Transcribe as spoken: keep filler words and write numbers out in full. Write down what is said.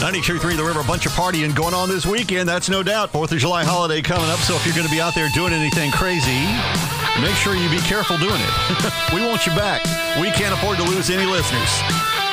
ninety-two point three The River, a bunch of partying going on this weekend. That's no doubt. fourth of July holiday coming up. So if you're going to be out there doing anything crazy, make sure you be careful doing it. We want you back. We can't afford to lose any listeners.